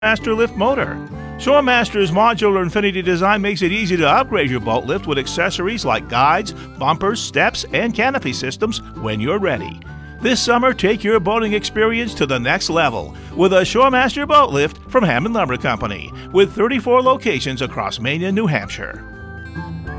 Shoremaster lift motor. Shoremaster's modular Infinity design makes it easy to upgrade your boat lift with accessories like guides, bumpers, steps, and canopy systems when you're ready. This summer, take your boating experience to the next level with a Shoremaster boat lift from Hammond Lumber Company, with 34 locations across Maine and New Hampshire.